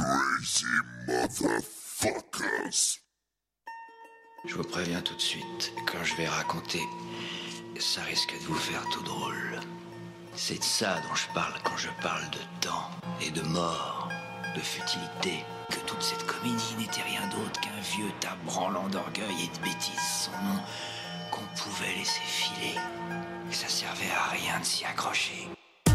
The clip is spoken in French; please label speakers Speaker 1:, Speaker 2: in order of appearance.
Speaker 1: crazy motherfuckers.
Speaker 2: Je vous préviens tout de suite, quand je vais raconter, ça risque de vous faire tout drôle. C'est de ça dont je parle quand je parle de temps et de mort, de futilité, que toute cette comédie n'était rien d'autre qu'un vieux tas branlant d'orgueil et de bêtises sans nom qu'on pouvait laisser filer. Et ça servait à rien de s'y accrocher.